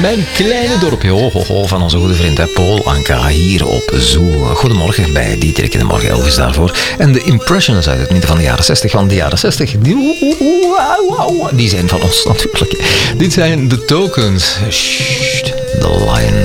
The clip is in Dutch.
mijn kleine dorpje. Ho, ho, ho, van onze goede vriend Paul Anka hier op Zoo. Goedemorgen bij Dietrich in de Morgen, Elvis daarvoor. En de Impressions uit het midden van de jaren 60. Want de jaren 60, die zijn van ons natuurlijk. Dit zijn de Tokens. Sst, The Lions.